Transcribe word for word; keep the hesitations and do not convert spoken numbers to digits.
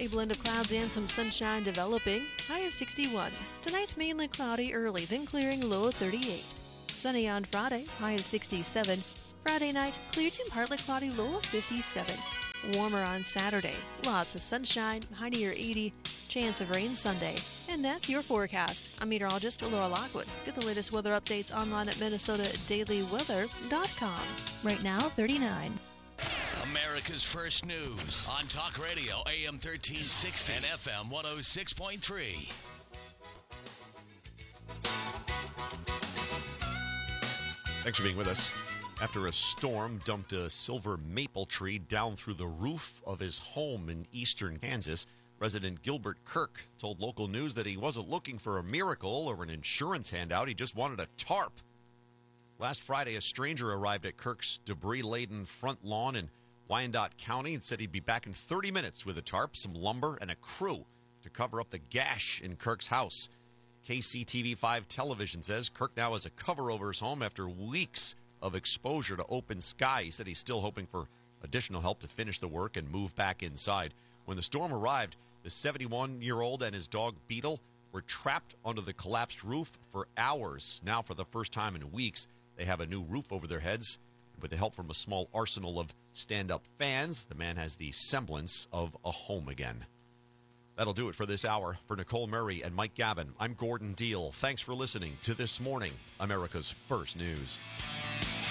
A blend of clouds and some sunshine developing. High of sixty-one. Tonight, mainly cloudy early, then clearing, low of thirty-eight. Sunny on Friday, high of sixty-seven. Friday night, clear to partly cloudy, low of fifty-seven. Warmer on Saturday. Lots of sunshine, high near eighty. Chance of rain Sunday. And that's your forecast. I'm meteorologist Laura Lockwood. Get the latest weather updates online at minnesota daily weather dot com. Right now, thirty-nine. America's First News on Talk Radio, A M thirteen sixty and F M one oh six point three. Thanks for being with us. After a storm dumped a silver maple tree down through the roof of his home in eastern Kansas, resident Gilbert Kirk told local news that he wasn't looking for a miracle or an insurance handout. He just wanted a tarp. Last Friday, a stranger arrived at Kirk's debris-laden front lawn in Wyandotte County and said he'd be back in thirty minutes with a tarp, some lumber, and a crew to cover up the gash in Kirk's house. K C T V five television says Kirk now has a cover over his home after weeks of exposure to open sky. He said he's still hoping for additional help to finish the work and move back inside. When the storm arrived, the seventy-one-year-old and his dog Beetle were trapped under the collapsed roof for hours. Now, for the first time in weeks, they have a new roof over their heads. With the help from a small arsenal of stand-up fans, the man has the semblance of a home again. That'll do it for this hour. For Nicole Murray and Mike Gavin, I'm Gordon Deal. Thanks for listening to This Morning, America's First News.